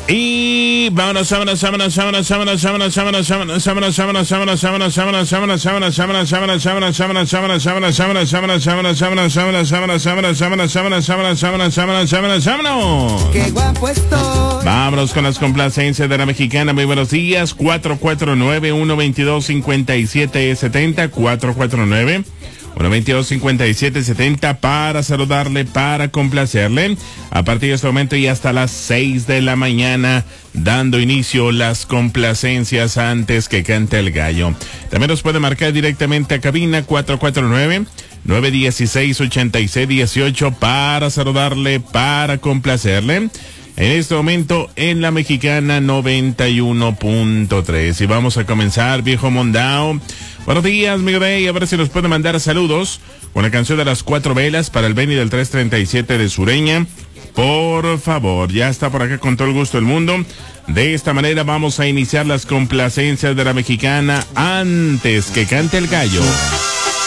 Y vámonos. Qué guapo estoy. Vámonos con las complacencias de la mexicana. Muy buenos días. 449-122-5770. 449-122-5770 para saludarle, para complacerle. A partir de este momento y hasta las 6 de la mañana, dando inicio las complacencias antes que cante el gallo. También nos puede marcar directamente a cabina 449-916-8618 para saludarle, para complacerle. En este momento en la mexicana 91.3. Y vamos a comenzar, viejo mondao. Buenos días, mi rey. A ver si nos puede mandar saludos con la canción de las 4 velas para el Beni del 337 de Sureña. Por favor, ya está por acá con todo el gusto del mundo. De esta manera vamos a iniciar las complacencias de la mexicana antes que cante el gallo.